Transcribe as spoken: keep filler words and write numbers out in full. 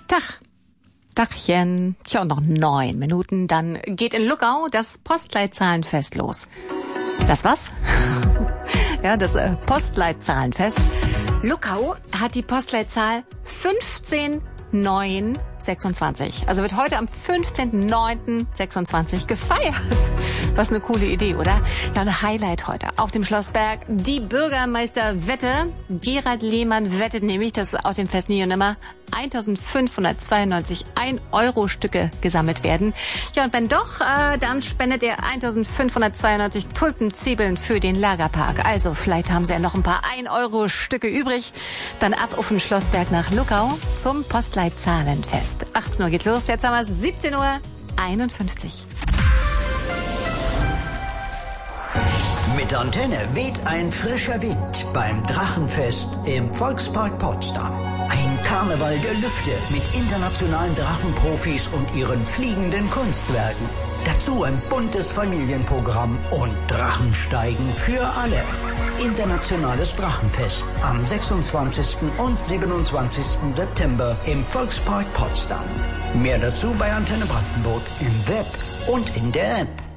Tag. Dachchen. Tja, noch neun Minuten, dann geht in Luckau das Postleitzahlenfest los. Das was? Ja, das äh, Postleitzahlenfest. Luckau hat die Postleitzahl fünfzehn neun sechsundzwanzig. Also wird heute am fünfzehnten neunten sechsundzwanzig gefeiert. Was eine coole Idee, oder? Ja, ein Highlight heute auf dem Schlossberg. Die Bürgermeisterwette. Gerald Lehmann wettet nämlich, dass auf dem Fest nie und nimmer eintausendfünfhundertzweiundneunzig ein-Euro-Stücke gesammelt werden. Ja, und wenn doch, äh, dann spendet er eintausendfünfhundertzweiundneunzig Tulpenzwiebeln für den Lagerpark. Also, vielleicht haben sie ja noch ein paar ein-Euro-Stücke übrig. Dann ab auf den Schlossberg nach Luckau zum Postleitzahlenfest. achtzehn Uhr geht's los, jetzt haben wir es siebzehn Uhr einundfünfzig. Mit Antenne weht ein frischer Wind beim Drachenfest im Volkspark Potsdam. Ein Karneval der Lüfte mit internationalen Drachenprofis und ihren fliegenden Kunstwerken. Dazu ein buntes Familienprogramm und Drachensteigen für alle. Internationales Drachenfest am sechsundzwanzigsten und siebenundzwanzigsten September im Volkspark Potsdam. Mehr dazu bei Antenne Brandenburg im Web und in der App.